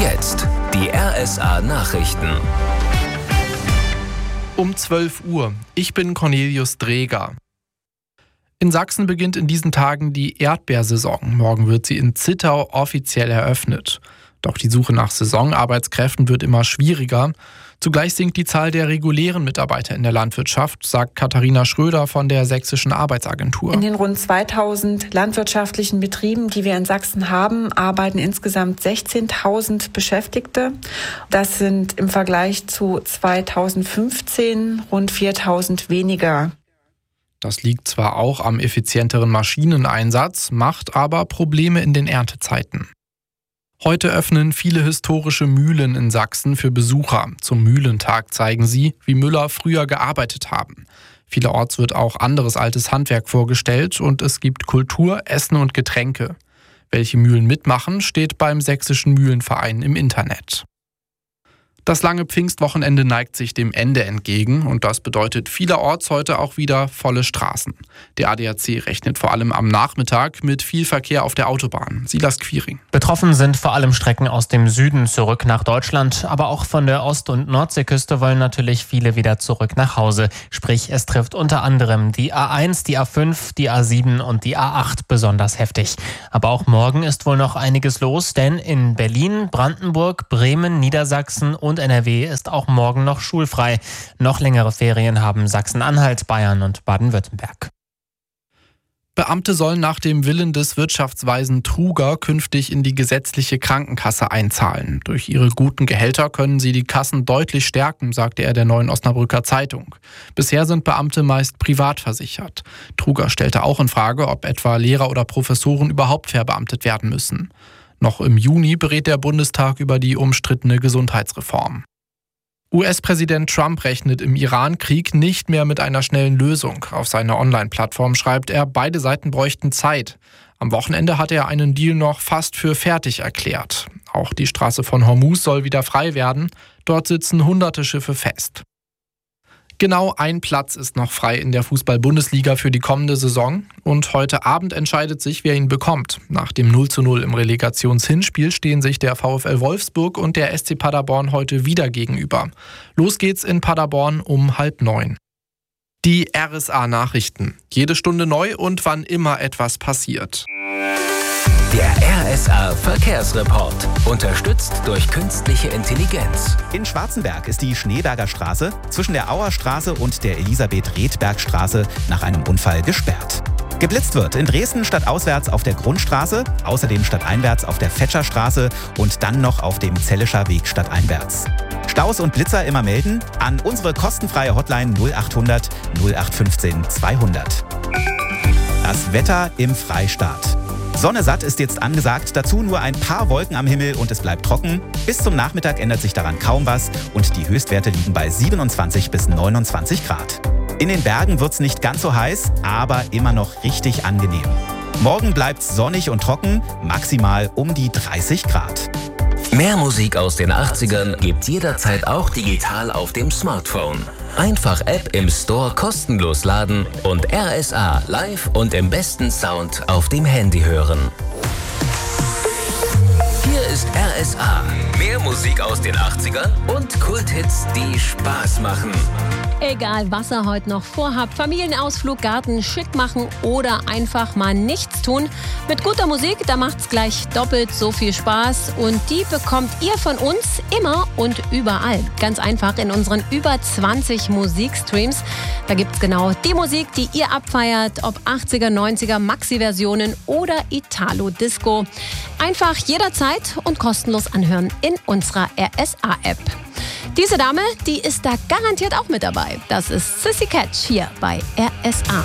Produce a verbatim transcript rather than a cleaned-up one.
Jetzt die R S A-Nachrichten. Um zwölf Uhr. Ich bin Cornelius Dreger. In Sachsen beginnt in diesen Tagen die Erdbeersaison. Morgen wird sie in Zittau offiziell eröffnet. Doch die Suche nach Saisonarbeitskräften wird immer schwieriger. Zugleich sinkt die Zahl der regulären Mitarbeiter in der Landwirtschaft, sagt Katharina Schröder von der Sächsischen Arbeitsagentur. In den rund zweitausend landwirtschaftlichen Betrieben, die wir in Sachsen haben, arbeiten insgesamt sechzehntausend Beschäftigte. Das sind im Vergleich zu zweitausendfünfzehn rund viertausend weniger. Das liegt zwar auch am effizienteren Maschineneinsatz, macht aber Probleme in den Erntezeiten. Heute öffnen viele historische Mühlen in Sachsen für Besucher. Zum Mühlentag zeigen sie, wie Müller früher gearbeitet haben. Vielerorts wird auch anderes altes Handwerk vorgestellt und es gibt Kultur, Essen und Getränke. Welche Mühlen mitmachen, steht beim Sächsischen Mühlenverein im Internet. Das lange Pfingstwochenende neigt sich dem Ende entgegen und das bedeutet vielerorts heute auch wieder volle Straßen. Der A D A C rechnet vor allem am Nachmittag mit viel Verkehr auf der Autobahn. Silas Quiring. Betroffen sind vor allem Strecken aus dem Süden zurück nach Deutschland, aber auch von der Ost- und Nordseeküste wollen natürlich viele wieder zurück nach Hause. Sprich, es trifft unter anderem die A eins, die A fünf, die A sieben und die A acht besonders heftig. Aber auch morgen ist wohl noch einiges los, denn in Berlin, Brandenburg, Bremen, Niedersachsen und Und N R W ist auch morgen noch schulfrei. Noch längere Ferien haben Sachsen-Anhalt, Bayern und Baden-Württemberg. Beamte sollen nach dem Willen des Wirtschaftsweisen Truger künftig in die gesetzliche Krankenkasse einzahlen. Durch ihre guten Gehälter können sie die Kassen deutlich stärken, sagte er der Neuen Osnabrücker Zeitung. Bisher sind Beamte meist privat versichert. Truger stellte auch in Frage, ob etwa Lehrer oder Professoren überhaupt verbeamtet werden müssen. Noch im Juni berät der Bundestag über die umstrittene Gesundheitsreform. U S-Präsident Trump rechnet im Iran-Krieg nicht mehr mit einer schnellen Lösung. Auf seiner Online-Plattform schreibt er, beide Seiten bräuchten Zeit. Am Wochenende hat er einen Deal noch fast für fertig erklärt. Auch die Straße von Hormuz soll wieder frei werden. Dort sitzen hunderte Schiffe fest. Genau ein Platz ist noch frei in der Fußball-Bundesliga für die kommende Saison. Und heute Abend entscheidet sich, wer ihn bekommt. Nach dem null zu null im Relegations-Hinspiel stehen sich der VfL Wolfsburg und der S C Paderborn heute wieder gegenüber. Los geht's in Paderborn um halb neun. Die R S A-Nachrichten. Jede Stunde neu und wann immer etwas passiert. Der R S A-Verkehrsreport. Unterstützt durch künstliche Intelligenz. In Schwarzenberg ist die Schneeberger Straße zwischen der Auer Straße und der Elisabeth-Redberg-Straße nach einem Unfall gesperrt. Geblitzt wird in Dresden stadtauswärts auf der Grundstraße, außerdem stadteinwärts auf der Fetscherstraße und dann noch auf dem Zellischer Weg stadteinwärts. Staus und Blitzer immer melden an unsere kostenfreie Hotline null achthundert null acht fünfzehn zweihundert. Das Wetter im Freistaat. Sonne satt ist jetzt angesagt, dazu nur ein paar Wolken am Himmel und es bleibt trocken. Bis zum Nachmittag ändert sich daran kaum was und die Höchstwerte liegen bei siebenundzwanzig bis neunundzwanzig Grad. In den Bergen wird's nicht ganz so heiß, aber immer noch richtig angenehm. Morgen bleibt's sonnig und trocken, maximal um die dreißig Grad. Mehr Musik aus den achtzigern gibt's jederzeit auch digital auf dem Smartphone. Einfach App im Store kostenlos laden und R S A live und im besten Sound auf dem Handy hören. Hier ist R S A. Mehr Musik aus den achtzigern und Kulthits, die Spaß machen. Egal, was ihr heute noch vorhabt, Familienausflug, Garten, schick machen oder einfach mal nichts tun. Mit guter Musik, da macht's gleich doppelt so viel Spaß und die bekommt ihr von uns immer und überall. Ganz einfach in unseren über zwanzig Musikstreams. Da gibt's genau die Musik, die ihr abfeiert, ob achtziger, neunziger, Maxi-Versionen oder Italo-Disco. Einfach jederzeit und kostenlos anhören in unserer R S A-App. Diese Dame, die ist da garantiert auch mit dabei. Das ist Sissy Catch hier bei R S A.